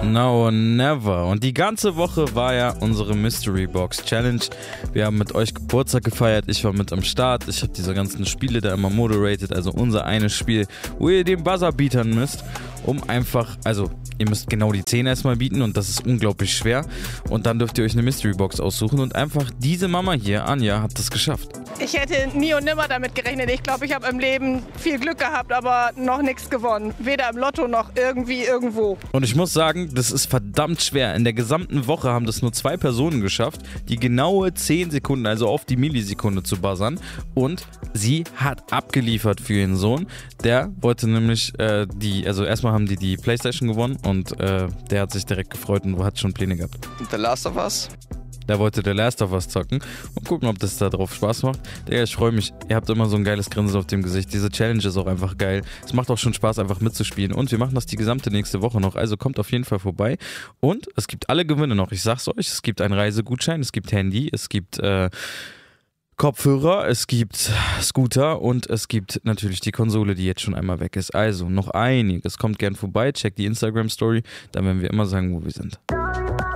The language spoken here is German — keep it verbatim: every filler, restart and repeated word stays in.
Now or never. Und die ganze Woche war ja unsere Mystery Box Challenge. Wir haben mit euch Geburtstag gefeiert. Ich war mit am Start. Ich habe diese ganzen Spiele da immer moderated. Also unser eines Spiel, wo ihr den Buzzer bietern müsst, um einfach, also ihr müsst genau die zehn erstmal bieten und das ist unglaublich schwer. Und dann dürft ihr euch eine Mystery Box aussuchen und einfach diese Mama hier, Anja, hat das geschafft. Ich hätte nie und nimmer damit gerechnet. Ich glaube, ich habe im Leben viel Glück gehabt, aber noch nichts gewonnen. Weder im Lotto noch irgendwie irgendwo. Und ich muss sagen, das ist verdammt schwer. In der gesamten Woche haben das nur zwei Personen geschafft, die genaue zehn Sekunden, also auf die Millisekunde zu buzzern. Und sie hat abgeliefert für ihren Sohn. Der wollte nämlich äh, die, also erstmal haben die die Playstation gewonnen und äh, der hat sich direkt gefreut und hat schon Pläne gehabt. The Last of Us? Der wollte The Last of Us zocken und gucken, ob das da drauf Spaß macht. Digga, ich freue mich. Ihr habt immer so ein geiles Grinsen auf dem Gesicht. Diese Challenge ist auch einfach geil. Es macht auch schon Spaß, einfach mitzuspielen. Und wir machen das die gesamte nächste Woche noch. Also kommt auf jeden Fall vorbei. Und es gibt alle Gewinne noch. Ich sag's euch, es gibt einen Reisegutschein, es gibt Handy, es gibt äh, Kopfhörer, es gibt Scooter und es gibt natürlich die Konsole, die jetzt schon einmal weg ist. Also noch einiges. Kommt gern vorbei, checkt die Instagram-Story. Dann werden wir immer sagen, wo wir sind.